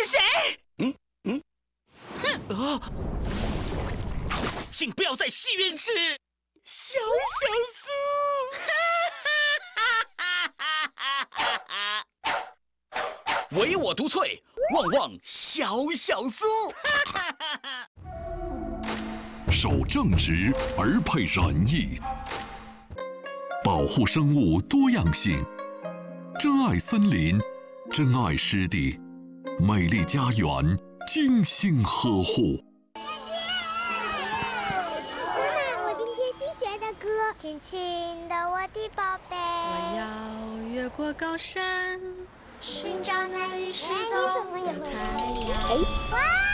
是谁？ 啊！ 请不要在戏院吃小苏。 唯我独萃，旺旺小苏。 守正直而配仁义，保护生物多样性，珍爱森林，珍爱湿地，美丽家园精心呵护。 妈妈，我今天新学的歌，亲亲的我的宝贝。 我要越过高山，寻找那里失踪的太阳。 哇！